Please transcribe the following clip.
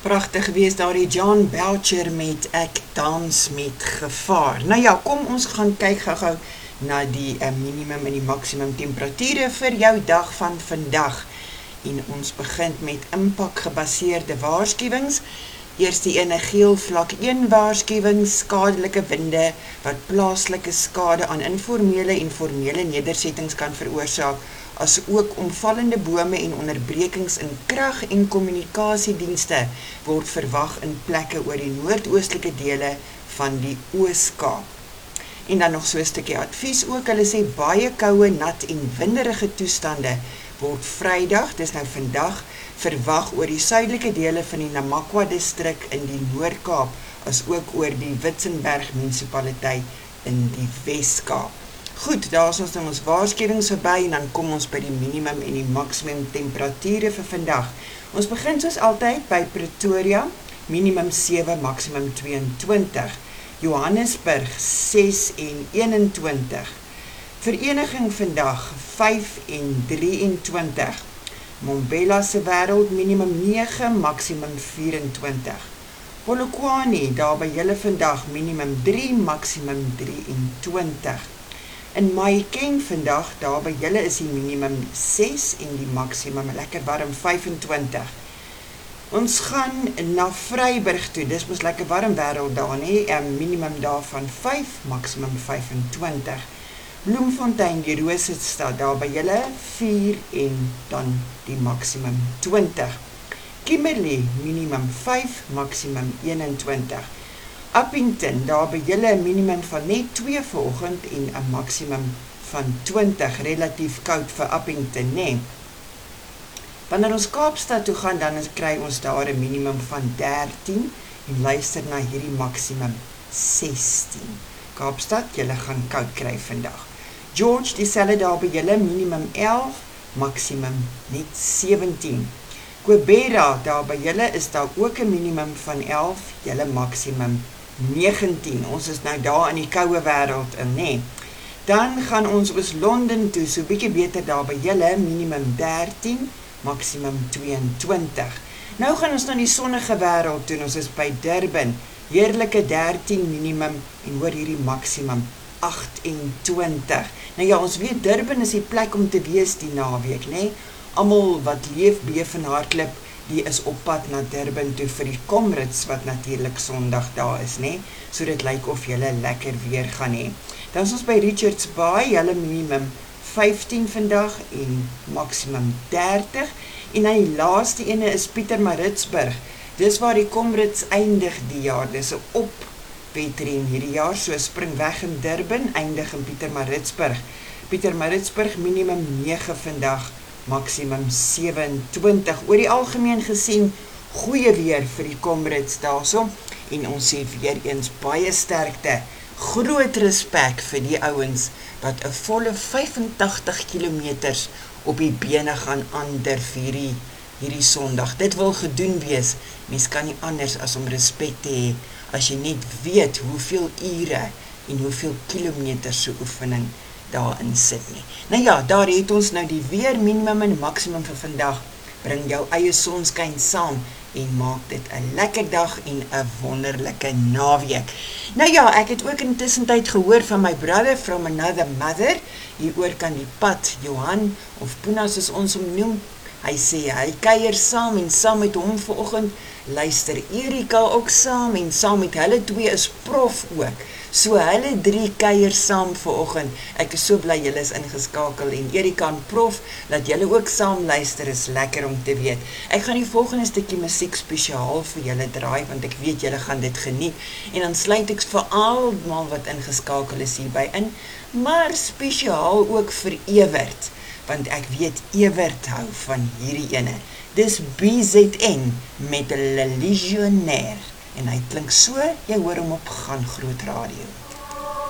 Pragtig wees daar die John Boucher met Ek dans met gevaar. Nou ja, kom ons gaan kyk gou-gou na die minimum en die maksimum temperature vir jou dag van vandag. En ons begin met impak gebaseerde waarskuwings. Eerste ene geel vlak 1 waarskuwing, skadelike winde wat plaaslike skade aan informele en formele nedersettings kan veroorsaak, as ook omvallende bome en onderbrekings in krag- en kommunikasiedienste word verwag in plekke oor die noordoostelike dele van die Oos-Kaap. En dan nog so 'n stukkie advies ook, hulle sê baie koue, nat en winderige toestande word Vrydag, dis nou vandag, verwag oor die suidelike dele van die Namakwa distrik in die Noord-Kaap, as ook oor die Witzenberg munisipaliteit in die Wes-Kaap. Goed, daar is ons dan ons waarskuwings verby en dan kom ons by die minimum en die maksimum temperature vir vandag. Ons begin soos altyd by Pretoria, minimum 7, maksimum 22. Johannesburg 6 en 21. Vereniging vandag 5 en 23. Mbombela se wêreld minimum 9, maksimum 24. Polokwane, daar by julle vandag minimum 3, maksimum 23. In Mahikeng vandag, daar by julle is die minimum 6 en die maksimum lekker warm 25. Ons gaan na Vryburg toe, dis mos lekker warm wêreld daar, nee, minimum daarvan 5, maksimum 25. Bloemfontein, die Roosstad, daar by julle 4 en dan die maksimum 20. Kimberley, minimum 5, maksimum 21. Appington, daar by julle 'n minimum van net 2 vanoggend en 'n maksimum van 20, relatief koud vir Appington, nee. Wanneer ons Kaapstad toe gaan, dan kry ons daar 'n minimum van 13 en luister na hierdie maksimum 16. Kaapstad, julle gaan koud kry vandag. George, dieselfde daar by julle minimum 11, maksimum net 17. Kobera, daar by julle is daar ook 'n minimum van 11, julle maksimum 19. Ons is nou daar in die koue wêreld in, nee. Dan gaan ons Londen toe, so bietjie beter daar by julle, minimum 13, maksimum 22. Nou gaan ons na die sonnige wêreld toe, ons is by Durban, heerlike 13 minimum en hoor hierdie maksimum 28. Nou ja, ons weet Durban is die plek om te wees die naweek, nee. Almal wat leef, beef en hardloop, die is op pad na Durban toe vir die Comrades wat natuurlik Sondag daar is, nee. So dit lyk of julle lekker weer gaan hê. Dan is ons by Richards Bay, julle minimum 15 vandag en maksimum 30. En dan die laaste ene is Pietermaritzburg. Dis waar die Comrades eindig die jaar. Dis 'n opwedren hierdie jaar, so spring weg in Durban, eindig in Pietermaritzburg. Pietermaritzburg minimum 9 vandag, maksimum 27. Oor die algemeen gesien, goeie weer vir die Comrades daarso. En ons sê weer eens baie sterkte. Groot respek vir die ouens wat 'n volle 85 kilometers op die bene gaan aandurf hierdie Sondag. Dit wil gedoen wees. Mens kan nie anders as om respek te hê as jy net weet hoeveel ure en hoeveel kilometers so oefening daarin sit nie. Nou ja, daar het ons nou die weer minimum en maksimum vir vandag. Bring jou eie sonskyn saam en maak dit 'n lekker dag en 'n wonderlike naweek. Nou ja, ek het ook intussen tyd gehoor van my brother from another mother, hier oor kan die pad, Johan, of Puna soos ons hom noem. Hy sê, hy kuier saam en saam met hom vanoggend, luister Erika ook saam en saam met hulle twee is Prof ook. So hulle 3 kuier saam vanoggend. Ek is so bly julle is ingeskakel en Erika en Prof, dat julle ook saam luister, is lekker om te weet. Ek gaan die volgende stukkie musiek spesiaal vir julle draai, want ek weet julle gaan dit geniet. En dan sluit ek vir almal wat ingeskakel is hierby in, maar spesiaal ook vir Ewert, want ek weet Ewert hou van hierdie ene. Dis BZN met 'n Legionnaire. En hy klink so, jy hoor hom op Gaan Groot Radio.